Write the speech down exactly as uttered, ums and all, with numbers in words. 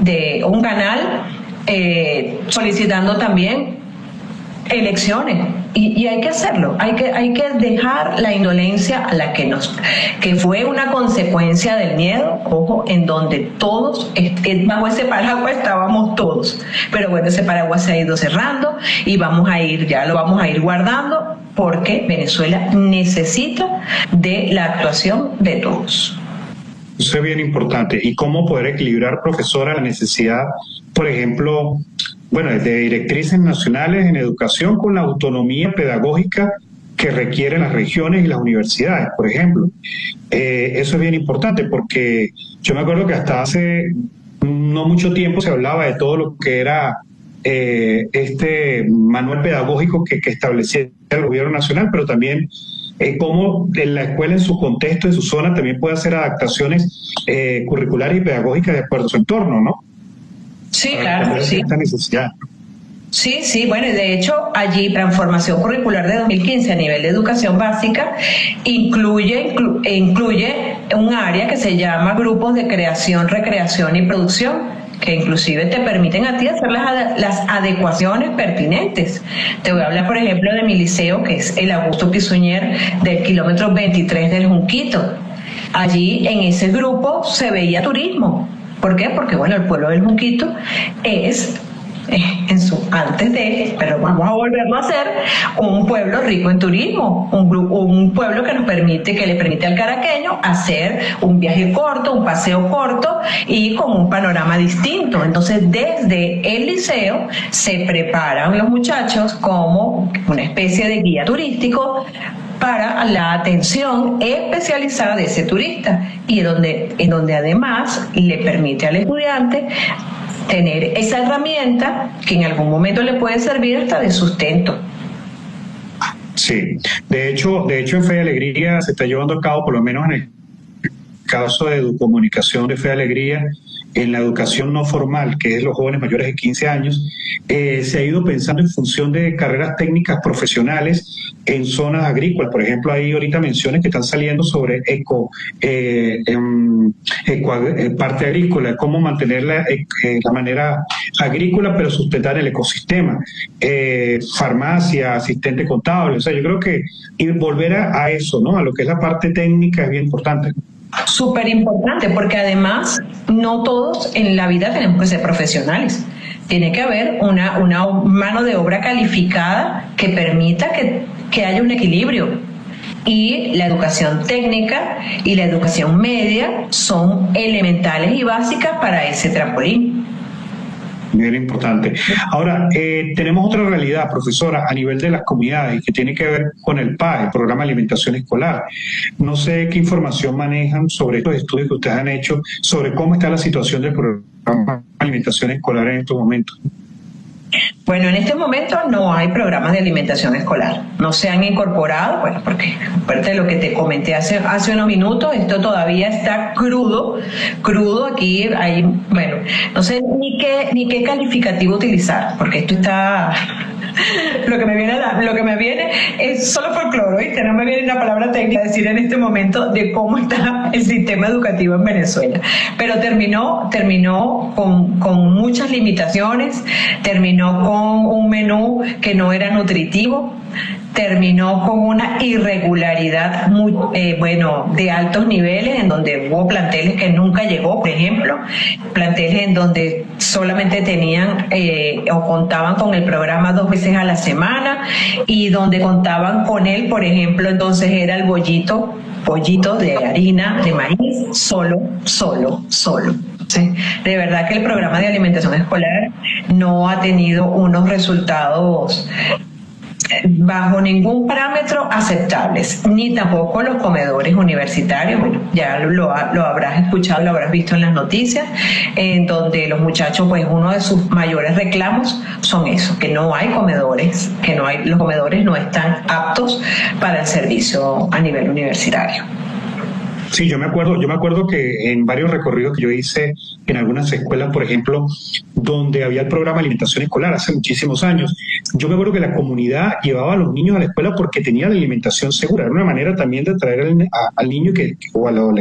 de un canal eh, solicitando también elecciones. Y, y hay que hacerlo, hay que, hay que dejar la indolencia a la que nos, que fue una consecuencia del miedo, ojo, en donde todos, bajo ese paraguas estábamos todos, pero bueno, ese paraguas se ha ido cerrando y vamos a ir, ya lo vamos a ir guardando, porque Venezuela necesita de la actuación de todos. Eso es bien importante. ¿Y cómo poder equilibrar, profesora, la necesidad, por ejemplo, bueno, de directrices nacionales en educación con la autonomía pedagógica que requieren las regiones y las universidades, por ejemplo? Eh, eso es bien importante porque yo me acuerdo que hasta hace no mucho tiempo se hablaba de todo lo que era eh, este manual pedagógico que, que establecía el gobierno nacional, pero también eh, cómo en la escuela, en su contexto, en su zona, también puede hacer adaptaciones eh, curriculares y pedagógicas de acuerdo a su entorno, ¿no? Sí, claro, sí. Esta necesidad. Sí, sí, bueno, y de hecho allí Transformación Curricular de dos mil quince a nivel de educación básica incluye, inclu, incluye un área que se llama grupos de creación, recreación y producción, que inclusive te permiten a ti hacer las, las adecuaciones pertinentes. Te voy a hablar, por ejemplo, de mi liceo, que es el Augusto Pizuñer del kilómetro veintitrés del Junquito. Allí en ese grupo se veía turismo. ¿Por qué? Porque, bueno, el pueblo del Junquito es, eh, en su antes de, pero vamos a volverlo a hacer, un pueblo rico en turismo, un, grupo, un pueblo que nos permite, que le permite al caraqueño hacer un viaje corto, un paseo corto y con un panorama distinto. Entonces, desde el liceo se preparan los muchachos como una especie de guía turístico para la atención especializada de ese turista y donde, en donde además le permite al estudiante tener esa herramienta que en algún momento le puede servir hasta de sustento. Sí, de hecho, de hecho en Fe y Alegría se está llevando a cabo, por lo menos en el caso de Educomunicación de Fe y Alegría, en la educación no formal, que es los jóvenes mayores de quince años, eh, se ha ido pensando en función de carreras técnicas profesionales en zonas agrícolas. Por ejemplo, hay ahorita menciones que están saliendo sobre eco, eh, en, eco eh, parte agrícola, cómo mantener la, eh, la manera agrícola pero sustentar el ecosistema, eh, farmacia, asistente contable. O sea, yo creo que ir volver a, a eso, ¿no? A lo que es la parte técnica es bien importante. Súper importante, porque además no todos en la vida tenemos que ser profesionales. Tiene que haber una, una mano de obra calificada que permita que, que haya un equilibrio. Y la educación técnica y la educación media son elementales y básicas para ese trampolín. Bien importante. Ahora, eh, tenemos otra realidad, profesora, a nivel de las comunidades, que tiene que ver con el P A E, el Programa de Alimentación Escolar. No sé qué información manejan sobre estos estudios que ustedes han hecho, sobre cómo está la situación del Programa de Alimentación Escolar en estos momentos. Bueno, en este momento no hay programas de alimentación escolar, no se han incorporado, bueno, porque aparte de lo que te comenté hace, hace unos minutos, esto todavía está crudo, crudo aquí, hay, bueno, no sé ni qué, ni qué calificativo utilizar, porque esto está, lo que me viene, lo que me viene es solo folclore, ¿viste? No me viene una palabra técnica a decir en este momento de cómo está el sistema educativo en Venezuela, pero terminó, terminó con, con muchas limitaciones, terminó con un menú que no era nutritivo, terminó con una irregularidad muy, eh, bueno, de altos niveles, en donde hubo planteles que nunca llegó, por ejemplo, planteles en donde solamente tenían eh, o contaban con el programa dos veces a la semana y donde contaban con él, por ejemplo, entonces era el bollito, bollito de harina, de maíz, solo, solo, solo. Sí, de verdad que el programa de alimentación escolar no ha tenido unos resultados bajo ningún parámetro aceptables, ni tampoco los comedores universitarios. Bueno, ya lo, lo habrás escuchado, lo habrás visto en las noticias, en donde los muchachos, pues uno de sus mayores reclamos son eso, que no hay comedores, que no hay, los comedores no están aptos para el servicio a nivel universitario. Sí, yo me acuerdo, yo me acuerdo que en varios recorridos que yo hice en algunas escuelas, por ejemplo, donde había el programa de alimentación escolar hace muchísimos años, yo me acuerdo que la comunidad llevaba a los niños a la escuela porque tenía la alimentación segura. Era una manera también de atraer al, a, al niño que, o a la